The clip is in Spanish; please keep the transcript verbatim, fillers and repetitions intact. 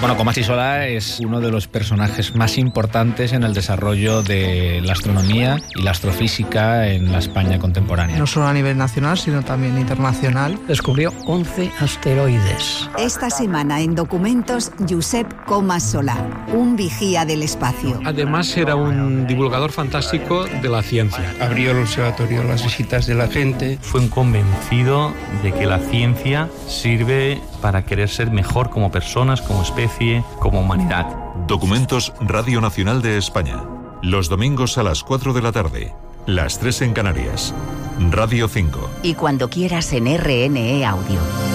Bueno, Comas Solà es uno de los personajes más importantes en el desarrollo de la astronomía y la astrofísica en la España contemporánea. No solo a nivel nacional, sino también internacional. Descubrió once asteroides. Esta semana en Documentos, Josep Comas Solà, un vigía del espacio. Además era un divulgador fantástico de la ciencia. Abrió el observatorio a las visitas de la gente. Fue un convencido de que la ciencia sirve para querer ser mejor como personas, como especie, como humanidad. Documentos Radio Nacional de España. Los domingos a las cuatro de la tarde. Las tres en Canarias. Radio cinco. Y cuando quieras en R N E Audio.